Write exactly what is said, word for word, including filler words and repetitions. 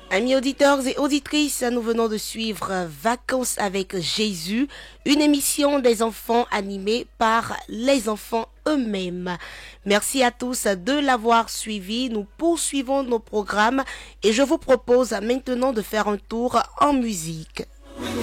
Amis auditeurs et auditrices, nous venons de suivre Vacances avec Jésus, une émission des enfants animée par les enfants eux-mêmes. Merci à tous de l'avoir suivi. Nous poursuivons nos programmes et je vous propose maintenant de faire un tour en musique.